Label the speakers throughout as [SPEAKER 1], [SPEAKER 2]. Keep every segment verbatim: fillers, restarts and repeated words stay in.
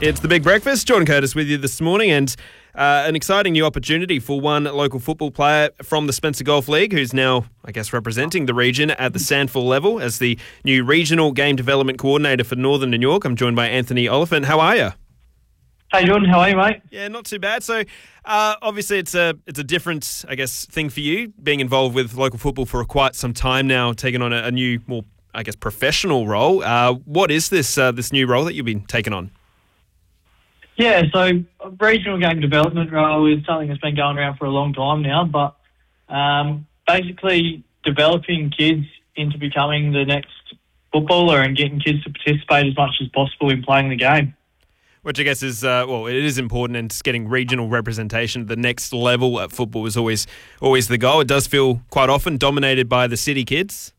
[SPEAKER 1] It's The Big Breakfast. Jordan Curtis with you this morning, and uh, an exciting new opportunity for one local football player from the Spencer Golf League who's now, I guess, representing the region at the Sandford level as the new Regional Game Development Coordinator for Northern New York. I'm joined by Anthony Oliphant. How are you?
[SPEAKER 2] Hey, Jordan. How are you, mate?
[SPEAKER 1] Yeah, not too bad. So, uh, obviously, it's a it's a different, I guess, thing for you, being involved with local football for quite some time now, taking on a, a new, more, I guess, professional role. Uh, what is this uh, this new role that you've been taking on?
[SPEAKER 2] Yeah, so a regional game development role is something that's been going around for a long time now, but um, basically developing kids into becoming the next footballer and getting kids to participate as much as possible in playing the game.
[SPEAKER 1] Which I guess is, uh, well, it is important, and getting regional representation at the next level at football is always always the goal. It does feel quite often dominated by the city kids.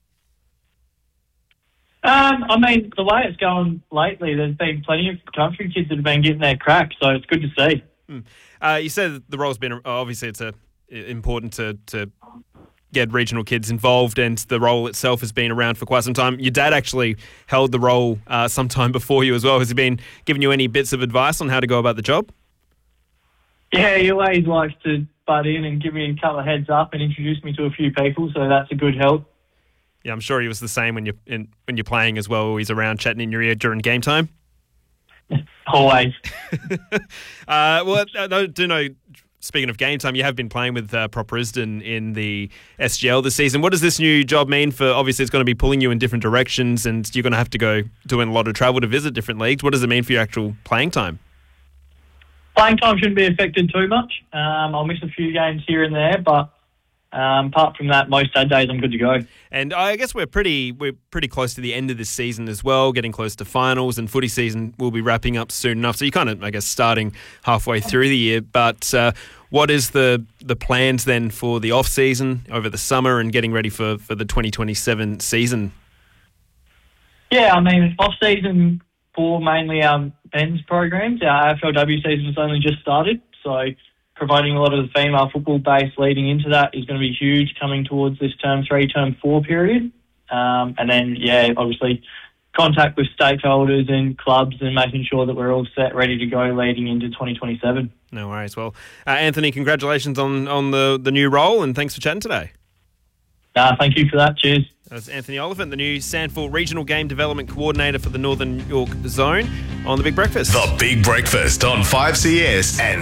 [SPEAKER 2] Um, I mean, the way it's going lately, there's been plenty of country kids that have been getting their crack, so it's good to see.
[SPEAKER 1] Hmm. Uh, you said the role's been, obviously it's a, important to, to get regional kids involved, and the role itself has been around for quite some time. Your dad actually held the role uh, sometime before you as well. Has he been giving you any bits of advice on how to go about the job?
[SPEAKER 2] Yeah, he always likes to butt in and give me a couple of heads up and introduce me to a few people, so that's a good help.
[SPEAKER 1] Yeah, I'm sure he was the same when you're in, when you're playing as well. He's around chatting in your ear during game time.
[SPEAKER 2] Always.
[SPEAKER 1] uh, well, I do know. Speaking of game time, you have been playing with uh, Prop Risdon in the S G L this season. What does this new job mean for? Obviously, it's going to be pulling you in different directions, and you're going to have to go doing a lot of travel to visit different leagues. What does it mean for your actual playing time?
[SPEAKER 2] Playing time shouldn't be affected too much. Um, I'll miss a few games here and there, but Um, apart from that, most Saturdays I'm good to go.
[SPEAKER 1] And I guess we're pretty we're pretty close to the end of this season as well, getting close to finals, and footy season will be wrapping up soon enough. So you're kind of, I guess, starting halfway through the year. But uh, what is the the plans then for the off season over the summer and getting ready for, for the twenty twenty-seven season?
[SPEAKER 2] Yeah, I mean, off season for mainly our men's programs. Our A F L W season has only just started, so providing a lot of the female football base leading into that is going to be huge coming towards this term three, term four period. Um, and then, yeah, obviously contact with stakeholders and clubs and making sure that we're all set, ready to go leading into twenty twenty-seven.
[SPEAKER 1] No worries. Well, uh, Anthony, congratulations on, on the, the new role, and thanks for chatting today.
[SPEAKER 2] Uh, thank you for that. Cheers.
[SPEAKER 1] That's Anthony Oliphant, the new Sandford Regional Game Development Coordinator for the Northern York Zone on The Big Breakfast.
[SPEAKER 3] The Big Breakfast on five C S and